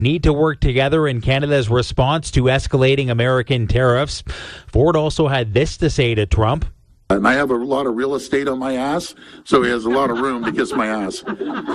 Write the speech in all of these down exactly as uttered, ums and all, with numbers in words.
need to work together in Canada's response to escalating American tariffs. Ford also had this to say to Trump. And I have a lot of real estate on my ass, so he has a lot of room to kiss my ass.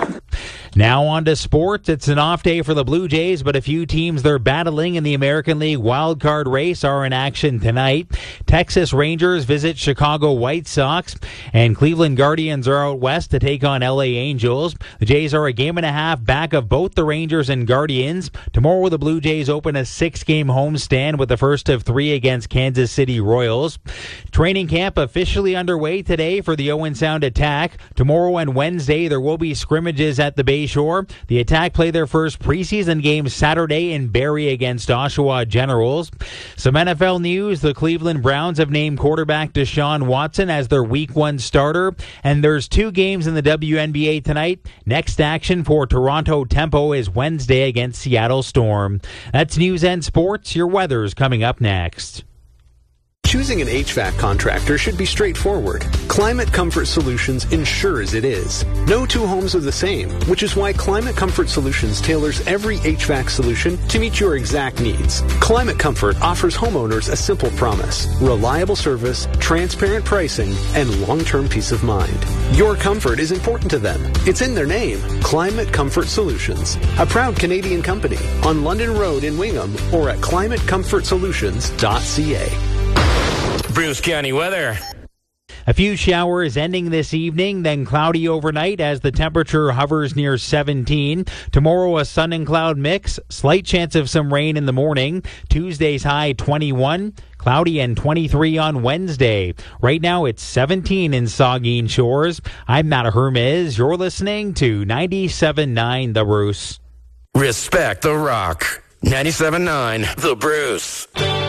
Now on to sports. It's an off day for the Blue Jays, but a few teams they're battling in the American League wildcard race are in action tonight. Texas Rangers visit Chicago White Sox, and Cleveland Guardians are out west to take on L A Angels. The Jays are a game and a half back of both the Rangers and Guardians. Tomorrow the Blue Jays open a six-game homestand with the first of three against Kansas City Royals. Training camp officially underway today for the Owen Sound Attack. Tomorrow and Wednesday there will be scrimmages at the Bay Shore. The Attack play their first preseason game Saturday in Barrie against Oshawa Generals. Some N F L news. The Cleveland Browns have named quarterback Deshaun Watson as their week one starter. And there's two games in the W N B A tonight. Next action for Toronto Tempo is Wednesday against Seattle Storm. That's News and Sports. Your weather's coming up next. Choosing an H V A C contractor should be straightforward. Climate Comfort Solutions ensures it is. No two homes are the same, which is why Climate Comfort Solutions tailors every H V A C solution to meet your exact needs. Climate Comfort offers homeowners a simple promise: reliable service, transparent pricing, and long-term peace of mind. Your comfort is important to them. It's in their name. Climate Comfort Solutions, a proud Canadian company, on London Road in Wingham or at climate comfort solutions dot c a. Bruce County weather. A few showers ending this evening, then cloudy overnight as the temperature hovers near seventeen. Tomorrow, a sun and cloud mix. Slight chance of some rain in the morning. Tuesday's high twenty-one. Cloudy and twenty-three on Wednesday. Right now, it's seventeen in Saugeen Shores. I'm Matt Hermes. You're listening to ninety-seven point nine The Bruce. Respect the rock. ninety-seven point nine The Bruce.